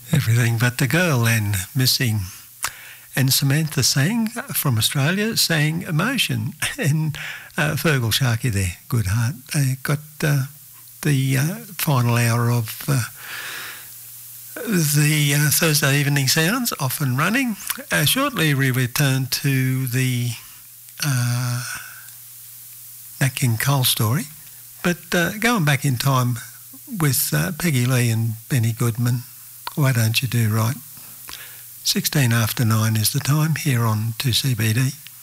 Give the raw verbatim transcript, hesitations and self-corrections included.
Everything But the Girl then, Missing. And Samantha sang from Australia, sang Emotion. And uh, Fergal Sharkey there, Good Heart. They got uh, the uh, final hour of uh, the uh, Thursday Evening Sounds off and running. Uh, shortly we return to the uh, Nat King Cole story. But uh, going back in time with uh, Peggy Lee and Benny Goodman, Why Don't You Do Right? sixteen after nine is the time here on two C B D.